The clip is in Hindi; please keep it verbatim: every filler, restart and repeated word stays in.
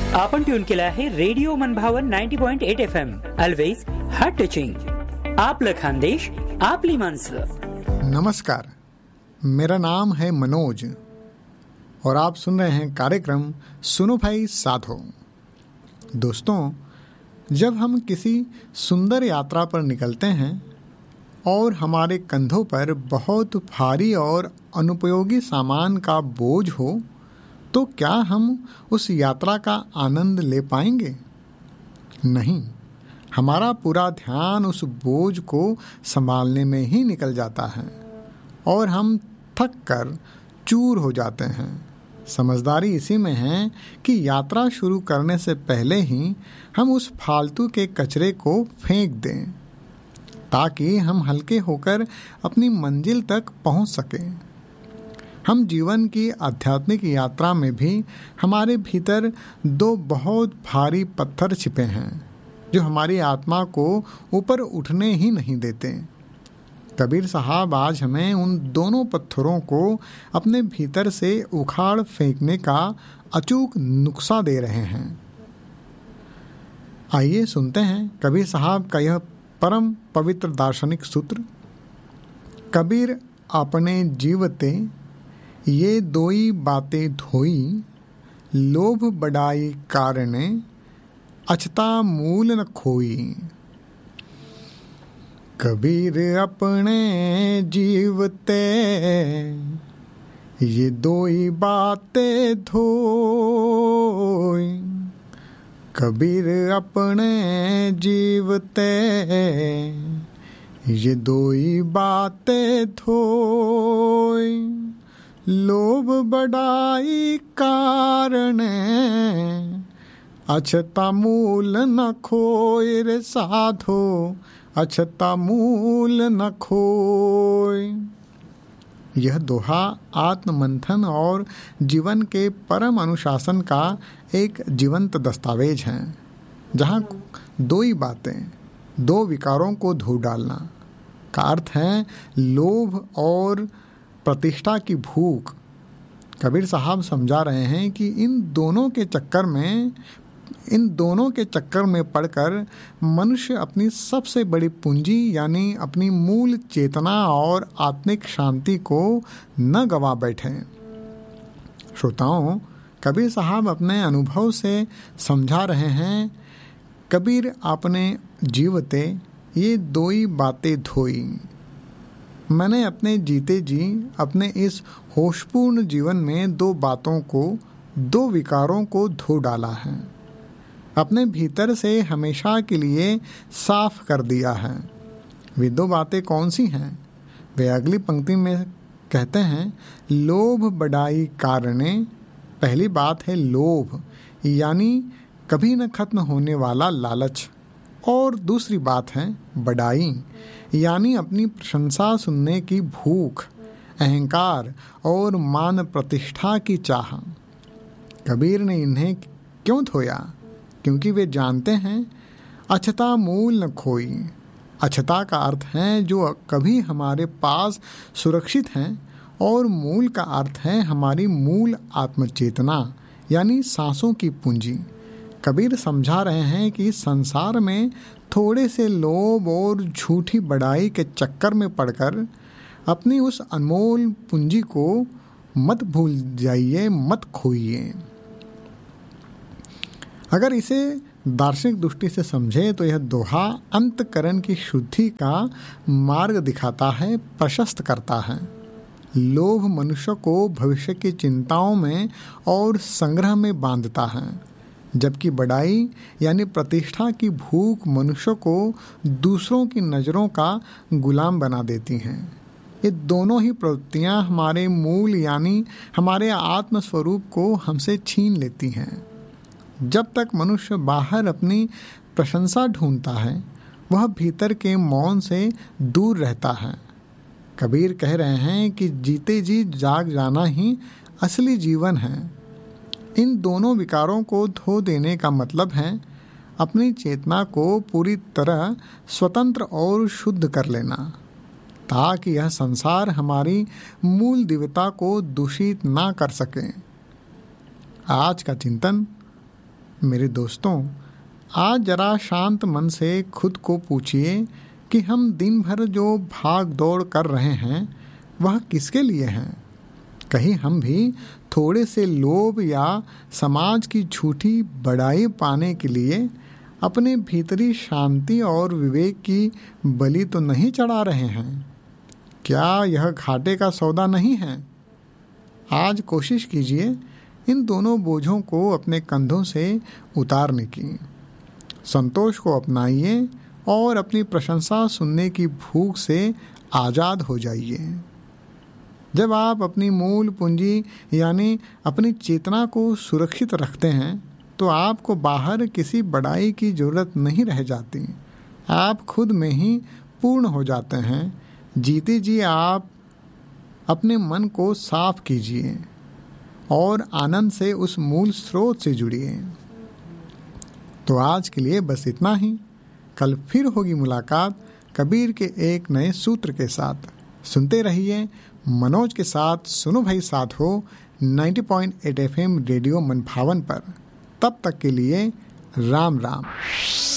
आपण ट्यून केला आहे रेडिओ मनभावन ninety point eight F M. Always heart touching. आपलं खानदेश, आपली माणसं. नमस्कार, मेरा नाम है मनोज और आप सुन रहे हैं कार्यक्रम सुनो भाई साधो. दोस्तों, जब हम किसी सुंदर यात्रा पर निकलते हैं और हमारे कंधों पर बहुत भारी और अनुपयोगी सामान का बोझ हो, तो क्या हम उस यात्रा का आनंद ले पाएंगे? नहीं, हमारा पूरा ध्यान उस बोझ को संभालने में ही निकल जाता है और हम थक कर चूर हो जाते हैं. समझदारी इसी में है कि यात्रा शुरू करने से पहले ही हम उस फालतू के कचरे को फेंक दें, ताकि हम हल्के होकर अपनी मंजिल तक पहुंच सकें. हम जीवन की आध्यात्मिक यात्रा में भी हमारे भीतर दो बहुत भारी पत्थर छिपे हैं, जो हमारी आत्मा को ऊपर उठने ही नहीं देते. कबीर साहब आज हमें उन दोनों पत्थरों को अपने भीतर से उखाड़ फेंकने का अचूक नुस्खा दे रहे हैं. आइए सुनते हैं कबीर साहब का यह परम पवित्र दार्शनिक सूत्र. कबीर अपने जीवते ये दोई बातें धोई, लोभ बड़ाई कारणे अछता मूल न खोई. कबीर अपने जीवते ये दोई बातें धोई. कबीर अपने जीवते ये दोई बातें धोई, लोभ बड़ाई कारणे अछता मूल न खोय. रे साधो अछता मूल न खोय. यह दोहा आत्ममंथन और जीवन के परम अनुशासन का एक जीवंत दस्तावेज है, जहाँ दो ही बातें, दो विकारों को धो डालना का अर्थ है लोभ और प्रतिष्ठा की भूख. कबीर साहब समझा रहे हैं कि इन दोनों के चक्कर में इन दोनों के चक्कर में पड़कर मनुष्य अपनी सबसे बड़ी पूंजी यानी अपनी मूल चेतना और आत्मिक शांति को न गवा बैठे. श्रोताओं, कबीर साहब अपने अनुभव से समझा रहे हैं. कबीर अपने जीवते ये दो ही बातें धोई. मैंने अपने जीते जी अपने इस होशपूर्ण जीवन में दो बातों को, दो विकारों को धो डाला है, अपने भीतर से हमेशा के लिए साफ कर दिया है. वे दो बातें कौन सी हैं? वे अगली पंक्ति में कहते हैं, लोभ बड़ाई कारणे. पहली बात है लोभ, यानी कभी न खत्म होने वाला लालच. और दूसरी बात है बड़ाई, यानी अपनी प्रशंसा सुनने की भूख, अहंकार और मान प्रतिष्ठा की चाह. कबीर ने इन्हें क्यों धोया? क्योंकि वे जानते हैं अछता मूल न खोई. अछता का अर्थ है जो कभी हमारे पास सुरक्षित हैं, और मूल का अर्थ है हमारी मूल आत्मचेतना यानी सांसों की पूंजी. कबीर समझा रहे हैं कि संसार में थोड़े से लोभ और झूठी बड़ाई के चक्कर में पड़कर अपनी उस अनमोल पूंजी को मत भूल जाइए, मत खोइए. अगर इसे दार्शनिक दृष्टि से समझे तो यह दोहा अंतकरण की शुद्धि का मार्ग दिखाता है, प्रशस्त करता है. लोभ मनुष्य को भविष्य की चिंताओं में और संग्रह में बांधता है, जबकि बड़ाई यानी प्रतिष्ठा की भूख मनुष्य को दूसरों की नज़रों का गुलाम बना देती हैं. ये दोनों ही प्रवृत्तियां हमारे मूल यानी हमारे आत्मस्वरूप को हमसे छीन लेती हैं. जब तक मनुष्य बाहर अपनी प्रशंसा ढूंढता है, वह भीतर के मौन से दूर रहता है. कबीर कह रहे हैं कि जीते जी जाग जाना ही असली जीवन है. इन दोनों विकारों को धो देने का मतलब है अपनी चेतना को पूरी तरह स्वतंत्र और शुद्ध कर लेना, ताकि यह संसार हमारी मूल दिव्यता को दूषित ना कर सके. आज का चिंतन, मेरे दोस्तों, आज जरा शांत मन से खुद को पूछिए कि हम दिन भर जो भाग दौड़ कर रहे हैं वह किसके लिए हैं? कहीं हम भी थोड़े से लोभ या समाज की झूठी बड़ाई पाने के लिए अपने भीतरी शांति और विवेक की बलि तो नहीं चढ़ा रहे हैं? क्या यह घाटे का सौदा नहीं है? आज कोशिश कीजिए इन दोनों बोझों को अपने कंधों से उतारने की। संतोष को अपनाइए और अपनी प्रशंसा सुनने की भूख से आज़ाद हो जाइए। जब आप अपनी मूल पूंजी यानी अपनी चेतना को सुरक्षित रखते हैं तो आपको बाहर किसी बड़ाई की जरूरत नहीं रह जाती। आप खुद में ही पूर्ण हो जाते हैं। जीते जी आप अपने मन को साफ कीजिए और आनंद से उस मूल स्रोत से जुड़िए। तो आज के लिए बस इतना ही। कल फिर होगी मुलाकात कबीर के एक नए सूत्र के साथ। सुनते रहिए मनोज के साथ सुनो भाई साथ हो नब्बे पॉइंट आठ एफ एम रेडियो मनभावन पर। तब तक के लिए राम राम।